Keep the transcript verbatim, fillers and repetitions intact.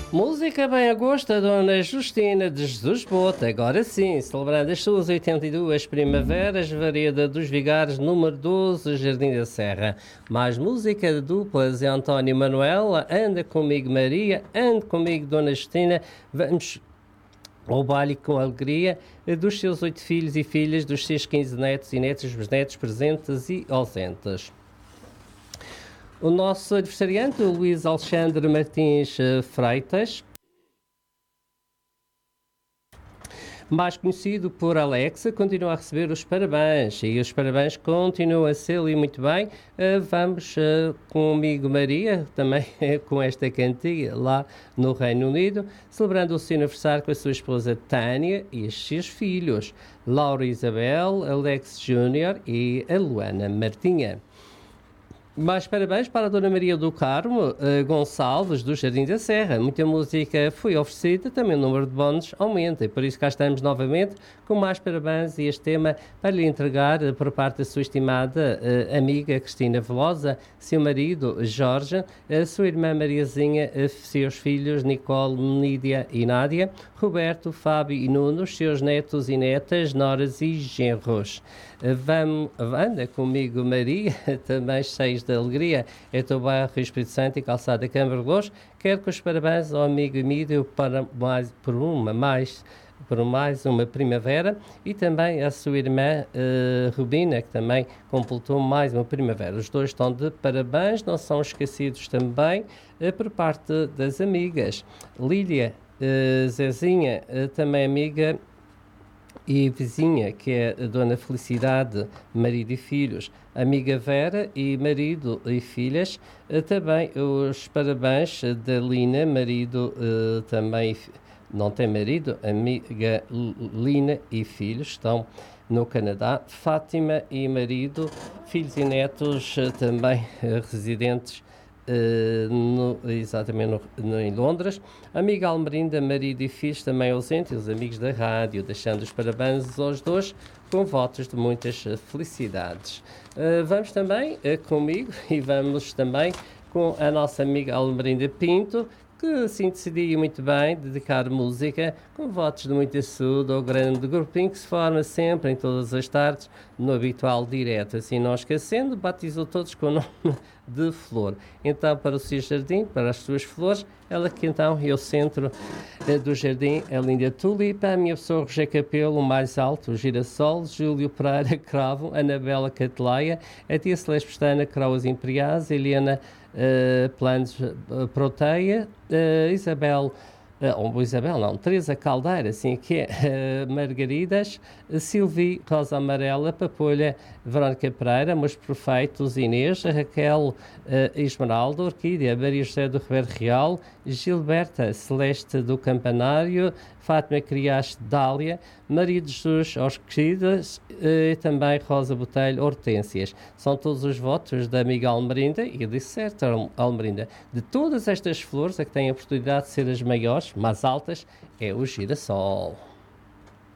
Música bem a gosto da Dona Justina de Jesus Bota, agora sim, celebrando as suas oitenta e duas primaveras, Vareda dos Vigares, número doze, Jardim da Serra. Mais música de duplas é António e Manuela, Anda Comigo Maria, Anda Comigo Dona Justina, vamos ao baile com alegria dos seus oito filhos e filhas, dos seus quinze netos e netos, bisnetos presentes e ausentes. O nosso adversariante, o Luís Alexandre Martins Freitas, mais conhecido por Alexa, continua a receber os parabéns e os parabéns continuam a ser-lhe muito bem. Uh, vamos uh, comigo, Maria, também com esta cantiga lá no Reino Unido, celebrando o seu aniversário com a sua esposa Tânia e os seus filhos, Laura Isabel, Alex Júnior e a Luana Martinha. Mais parabéns para a Dona Maria do Carmo uh, Gonçalves, do Jardim da Serra. Muita música foi oferecida, também o número de bónus aumenta e por isso cá estamos novamente com mais parabéns e este tema para lhe entregar uh, por parte da sua estimada uh, amiga Cristina Velosa, seu marido Jorge, a sua irmã Mariazinha, uh, seus filhos Nicole, Nídia e Nádia, Roberto, Fábio e Nuno, seus netos e netas, noras e genros. Uh, vamos, anda comigo Maria, também cheios de alegria, é teu bairro Espírito Santo e Calçada Câmara de Lourdes. Quero que os parabéns ao amigo Emílio para mais, por uma mais por mais uma primavera e também à sua irmã uh, Rubina, que também completou mais uma primavera. Os dois estão de parabéns, não são esquecidos também uh, por parte das amigas. Lília, uh, Zezinha, uh, também amiga e vizinha, que é a Dona Felicidade, marido e filhos, amiga Vera e marido e filhas, também os parabéns da Lina, marido também, não tem marido, amiga Lina e filhos, estão no Canadá, Fátima e marido, filhos e netos também residentes Uh, no, exatamente no, no, em Londres. Amiga Almerinda, marido e filhos também ausentes, os amigos da rádio, deixando os parabéns aos dois com votos de muitas felicidades. Uh, vamos também uh, comigo e vamos também com a nossa amiga Almerinda Pinto, que assim decidiu muito bem dedicar música com votos de muita saúde ao grande grupinho que se forma sempre em todas as tardes no habitual direto. Assim não esquecendo, batizou todos com o nome de Flor. Então para o seu jardim, para as suas flores, ela que então é o centro eh, do jardim, a linda tulipa, a minha pessoa Roger Capelo, o mais alto, o girassol, Júlio Pereira, cravo, Anabela Cateleia, a tia Celeste Pestana, Croas Imperiais, Helena Uh, Planos uh, Proteia, uh, Isabel, uh, Isabel não, Teresa Caldeira, assim que é, uh, Margaridas, uh, Silvi, Rosa Amarela, Papolha, Verónica Pereira, Meus Perfeitos, Inês, Raquel, uh, Esmeralda, Orquídea, Maria José do Ribeiro Real, Gilberta, Celeste do Campanário, Fátima Criaste, Dália, Maria de Jesus, Osquidas e também Rosa Botelho, Hortênsias. São todos os votos da amiga Almerinda e de certa Almerinda. De todas estas flores, a que têm a oportunidade de ser as maiores, mais altas, é o girassol.